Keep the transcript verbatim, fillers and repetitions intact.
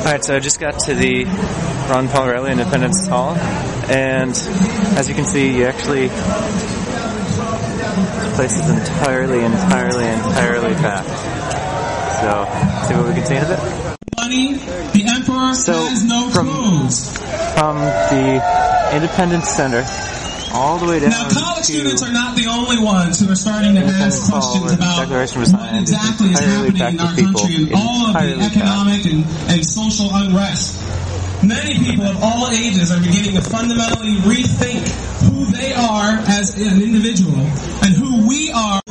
Alright, so I just got to the Ron Paul Reilly Independence Hall, and as you can see, you actually, this place is entirely, entirely, entirely packed. So, see what we can see of it? Money, the emperor so has no from, clothes. From the Independence Center all the way down now, college to students are not the only ones who are starting to ask questions about what exactly is happening in our country and all of the economic and, and social unrest. Many people of all ages are beginning to fundamentally rethink who they are as an individual and who we are